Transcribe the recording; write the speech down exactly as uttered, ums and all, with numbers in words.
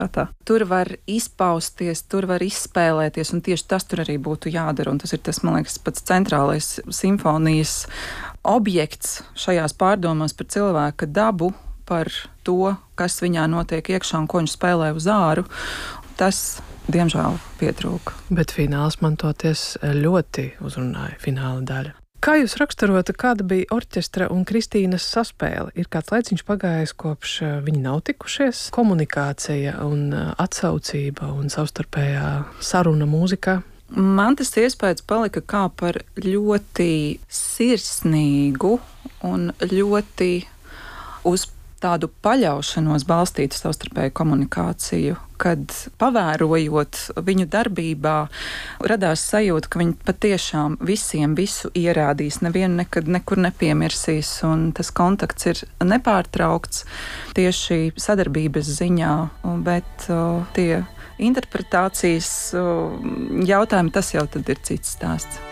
Tā. Tur var izpausties, tur var izspēlēties, un tieši tas tur arī būtu jādara. Un tas ir tas, man liekas, pats centrālais simfonijas objekts šajās pārdomās par cilvēka dabu, par to, kas viņā notiek iekšā un ko viņš spēlē uz āru. Tas, diemžēl, pietrūka. Bet fināls man toties ļoti uzrunāja, fināla daļa. Kā jūs raksturotu, kāda bija orķestra un Kristīnas saspēle? Ir kāds laiciņš pagājis, kopš viņi nav tikušies? Komunikācija un atsaucība un savstarpējā saruna mūzikā? Man tas iespējas palika kā par ļoti sirsnīgu un ļoti uz tādu paļaušanos balstītu savstarpēju komunikāciju, kad pavērojot viņu darbībā, radās sajūta, ka viņi patiešām visiem visu ierādīs, nevienu nekad nekur nepiemirsīs, un tas kontakts ir nepārtraukts tieši sadarbības ziņā, bet uh, tie interpretācijas uh, jautājumi, tas jau tad ir cits stāsts.